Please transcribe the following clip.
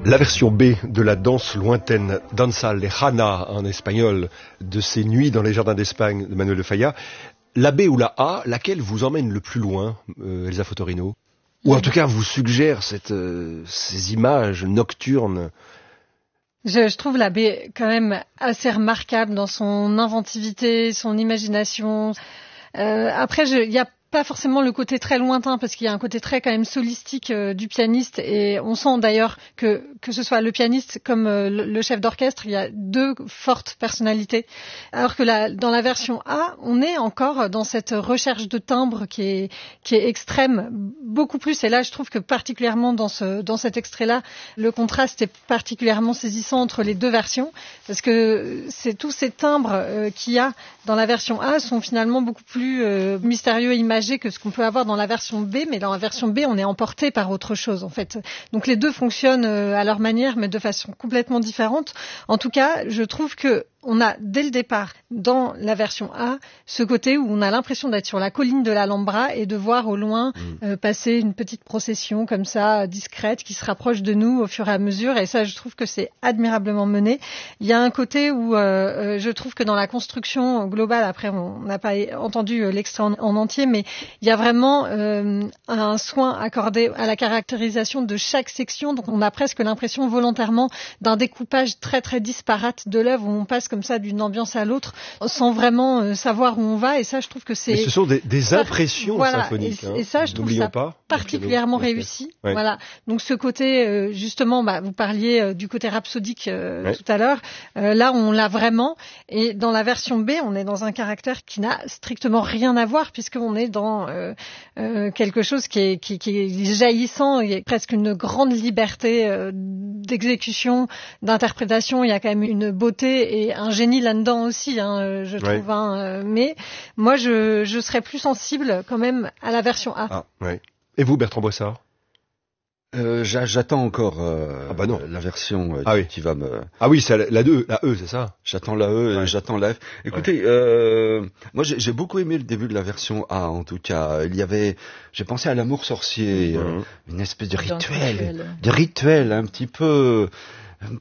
La version B de la danse lointaine, Danza Lejana en espagnol, de ces nuits dans les jardins d'Espagne de Manuel de Falla. La B ou la A, laquelle vous emmène le plus loin, Elsa Fotorino? Ou en tout cas vous suggère ces images nocturnes? Je trouve la B quand même assez remarquable dans son inventivité, son imagination. Après, il y a pas forcément le côté très lointain parce qu'il y a un côté très quand même solistique du pianiste, et on sent d'ailleurs que ce soit le pianiste comme le chef d'orchestre, il y a deux fortes personnalités, alors que dans la version A, on est encore dans cette recherche de timbre qui est extrême, beaucoup plus. Et là, je trouve que particulièrement dans cet extrait-là, le contraste est particulièrement saisissant entre les deux versions, parce que tous ces timbres qu'il y a dans la version A sont finalement beaucoup plus mystérieux et imagés que ce qu'on peut avoir dans la version B, mais dans la version B, on est emporté par autre chose, en fait. Donc les deux fonctionnent à leur manière, mais de façon complètement différente. En tout cas, je trouve que on a, dès le départ, dans la version A, ce côté où on a l'impression d'être sur la colline de l'Alhambra et de voir au loin passer une petite procession comme ça, discrète, qui se rapproche de nous au fur et à mesure. Et ça, je trouve que c'est admirablement mené. Il y a un côté où je trouve que dans la construction globale, après, on n'a pas entendu l'extrait en entier, mais il y a vraiment un soin accordé à la caractérisation de chaque section. Donc, on a presque l'impression volontairement d'un découpage très, très disparate de l'œuvre où on passe comme ça d'une ambiance à l'autre sans vraiment savoir où on va. Et ça, je trouve que c'est... Mais ce sont des impressions symphoniques. Et ça, je trouve ça particulièrement réussi. Ouais. Voilà. Donc ce côté, justement, vous parliez du côté rhapsodique tout à l'heure. Là, on l'a vraiment. Et dans la version B, on est dans un caractère qui n'a strictement rien à voir, puisqu'on est dans quelque chose qui est jaillissant. Il y a presque une grande liberté d'exécution, d'interprétation. Il y a quand même une beauté et un génie là-dedans aussi, je trouve. Mais moi, je serais plus sensible quand même à la version A. Ah, ouais. Et vous, Bertrand Boissard? J'attends encore non. la version qui va me... Ah oui, c'est la E, c'est ça? J'attends la E et j'attends la F. Écoutez, moi j'ai beaucoup aimé le début de la version A, en tout cas. J'ai pensé à l'amour sorcier, une espèce de rituel un petit peu